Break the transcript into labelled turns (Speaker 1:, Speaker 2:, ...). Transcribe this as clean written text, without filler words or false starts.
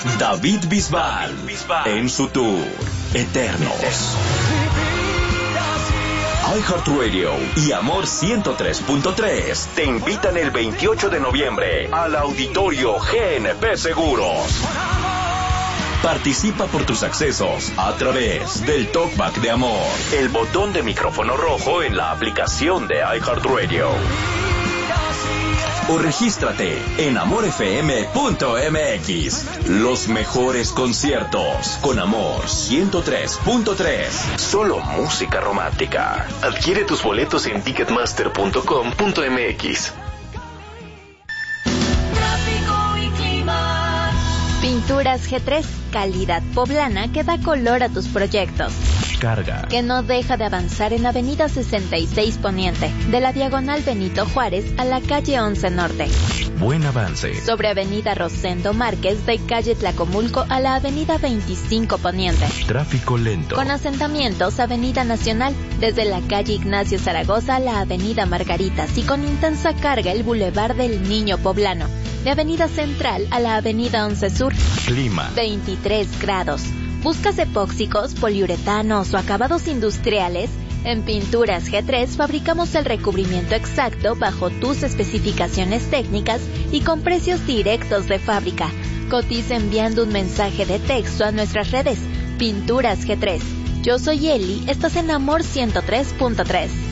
Speaker 1: David Bisbal en su tour Eternos. iHeartRadio y Amor 103.3 te invitan el 28 de noviembre al Auditorio GNP Seguros. Participa por tus accesos a través del Talkback de Amor, el botón de micrófono rojo en la aplicación de iHeartRadio. O regístrate en amorfm.mx. Los mejores conciertos con Amor 103.3. Solo música romántica. Adquiere tus boletos en ticketmaster.com.mx.
Speaker 2: Pinturas G3, calidad poblana que da color a tus proyectos.
Speaker 1: Carga.
Speaker 2: Que no deja de avanzar en Avenida 66 Poniente, de la Diagonal Benito Juárez a la calle 11 Norte.
Speaker 1: Buen avance.
Speaker 2: Sobre Avenida Rosendo Márquez, de calle Tlacomulco a la Avenida 25 Poniente.
Speaker 1: Tráfico lento.
Speaker 2: Con asentamientos, Avenida Nacional, desde la calle Ignacio Zaragoza a la Avenida Margaritas, y con intensa carga el Boulevard del Niño Poblano, de Avenida Central a la Avenida 11 Sur.
Speaker 1: Clima.
Speaker 2: 23 grados. ¿Buscas epóxicos, poliuretanos o acabados industriales? En Pinturas G3 fabricamos el recubrimiento exacto bajo tus especificaciones técnicas y con precios directos de fábrica. Cotiza enviando un mensaje de texto a nuestras redes. Pinturas G3. Yo soy Eli, estás en Amor 103.3.